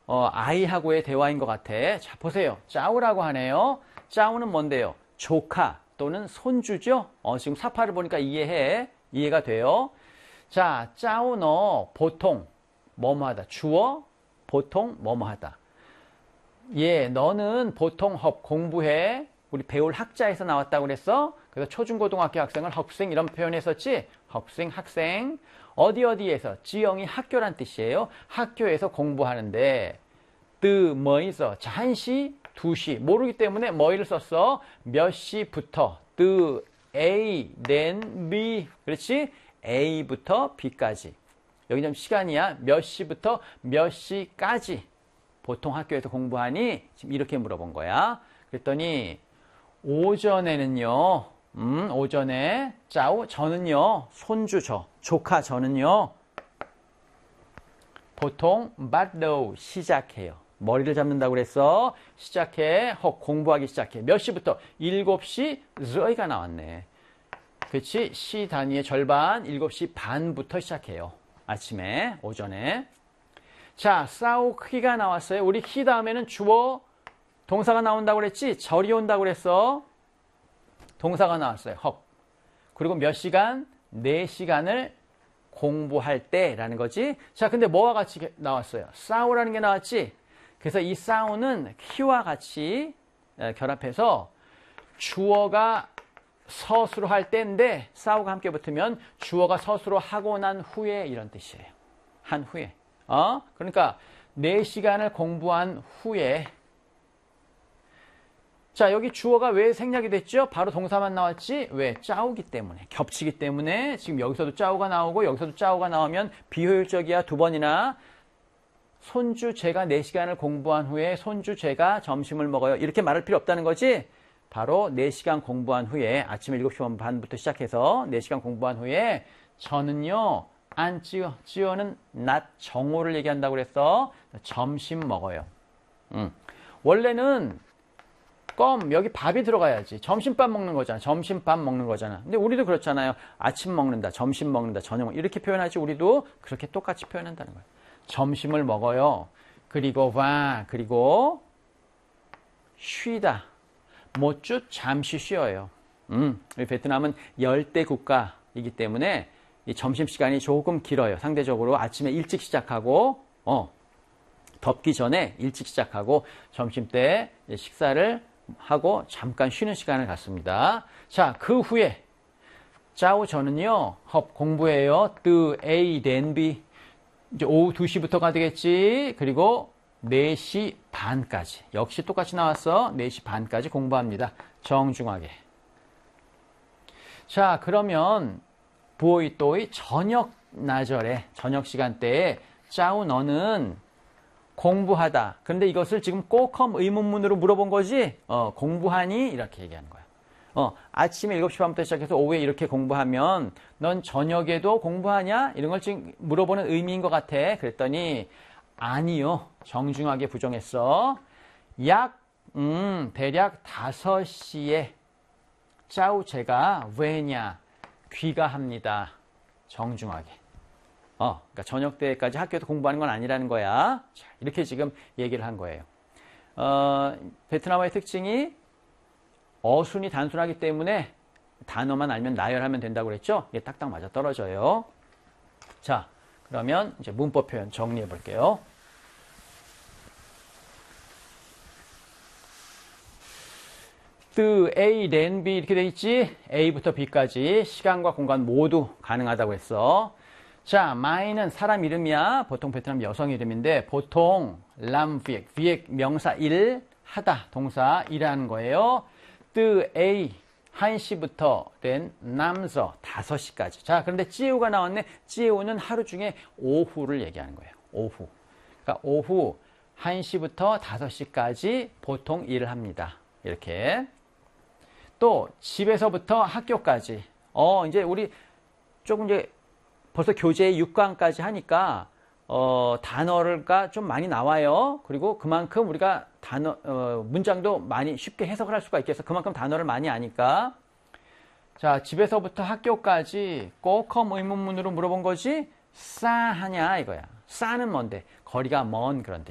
아이하고의 대화인 것 같아. 자, 보세요. 짜오라고 하네요. 짜오는 뭔데요? 조카 또는 손주죠? 지금 사파를 보니까 이해가 돼요. 자, 짜오 너 보통 뭐뭐 하다. 주어 보통 뭐뭐 하다. 예, 너는 보통 공부해. 우리 배울 학자에서 나왔다고 그랬어. 그래서 초중고등학교 학생을 학생 이런 표현했었지. 학생. 어디에서? 지영이 학교란 뜻이에요. 학교에서 공부하는데 뭐 있어? 자, 1시, 2시 모르기 때문에 뭐를 썼어? 몇 시부터 A, then B. 그렇지? A부터 B까지. 여기 좀 시간이야. 몇 시부터 몇 시까지 보통 학교에서 공부하니? 지금 이렇게 물어본 거야. 그랬더니 오전에는요. 오전에 짜오 저는요. 손주 조카 저는요. 보통 bắt đầu 시작해요. 머리를 잡는다고 그랬어. 시작해. 공부하기 시작해. 몇 시부터? 7시 rưỡi가 나왔네. 그렇지? 시 단위의 절반 7시 반부터 시작해요. 아침에, 오전에. 자, 싸우 크기가 나왔어요. 우리 키 다음에는 주어 동사가 나온다고 그랬지? 절이 온다고 그랬어. 동사가 나왔어요. 그리고 몇 시간? 4시간을 공부할 때라는 거지. 자, 근데 뭐와 같이 나왔어요? 싸우라는 게 나왔지? 그래서 이 싸우는 키와 같이 결합해서 주어가 서술어 할 때인데 싸우가 함께 붙으면 주어가 서술어 하고 난 후에 이런 뜻이에요. 한 후에. 그러니까 4시간을 공부한 후에. 자, 여기 주어가 왜 생략이 됐죠? 바로 동사만 나왔지? 왜? 짜오기 때문에. 겹치기 때문에 지금 여기서도 짜오가 나오고 여기서도 짜오가 나오면 비효율적이야. 2번이나 손주 제가 4시간을 공부한 후에 손주 제가 점심을 먹어요. 이렇게 말할 필요 없다는 거지? 바로 4시간 공부한 후에 아침 7시 반부터 시작해서 4시간 공부한 후에 저는요. 안 찌어는 낮 정오를 얘기한다고 그랬어. 점심 먹어요. 원래는 여기 밥이 들어가야지. 점심밥 먹는 거잖아. 점심밥 먹는 거잖아. 근데 우리도 그렇잖아요. 아침 먹는다, 점심 먹는다, 저녁 먹는다. 이렇게 표현하지. 우리도 그렇게 똑같이 표현한다는 거예요. 점심을 먹어요. 그리고 쉬다. 모쭈 잠시 쉬어요. 우리 베트남은 열대 국가이기 때문에 이 점심시간이 조금 길어요. 상대적으로 아침에 일찍 시작하고 덥기 전에 일찍 시작하고 점심때 식사를 하고 잠깐 쉬는 시간을 갖습니다. 자, 그 후에 짜오 저는요. 공부해요. từ A đến B. 이제 오후 2시부터가 되겠지. 그리고 4시 반까지. 역시 똑같이 나왔어. 4시 반까지 공부합니다. 정중하게. 자, 그러면 부오이 또이 저녁 시간대에 짜오 너는 공부하다. 그런데 이것을 지금 꼭컴 의문문으로 물어본 거지? 공부하니? 이렇게 얘기하는 거야. 아침에 7시 반부터 시작해서 오후에 이렇게 공부하면 넌 저녁에도 공부하냐? 이런 걸 지금 물어보는 의미인 것 같아. 그랬더니 아니요. 정중하게 부정했어. 대략 5시에 짜오 제가 왜냐? 귀가합니다. 정중하게. 그러니까 저녁 때까지 학교에서 공부하는 건 아니라는 거야. 자, 이렇게 지금 얘기를 한 거예요. 베트남어의 특징이 어순이 단순하기 때문에 단어만 알면 나열하면 된다고 그랬죠? 이게 딱딱 맞아 떨어져요. 자, 그러면 이제 문법 표현 정리해 볼게요. từ A đến B 이렇게 돼 있지? A부터 B까지 시간과 공간 모두 가능하다고 했어. 자, 마이는 사람 이름이야. 보통 베트남 여성 이름인데 보통 làm việc 명사 일 하다 동사 일하는 거예요. từ A 1시부터 đến 5 giờ 5시까지. 자, 그런데 찌우가 나왔네. 찌우는 하루 중에 오후를 얘기하는 거예요. 오후. 그러니까 오후 1시부터 5시까지 보통 일을 합니다. 이렇게. 또 집에서부터 학교까지. 이제 우리 조금 이제 벌써 교재 6강까지 하니까 단어가 좀 많이 나와요. 그리고 그만큼 우리가 문장도 많이 쉽게 해석을 할 수가 있겠어. 그만큼 단어를 많이 아니까. 자, 집에서부터 학교까지 꼭컴 의문문으로 물어본 거지. 싸하냐 이거야. 싸는 뭔데? 거리가 먼 그런 뜻이야.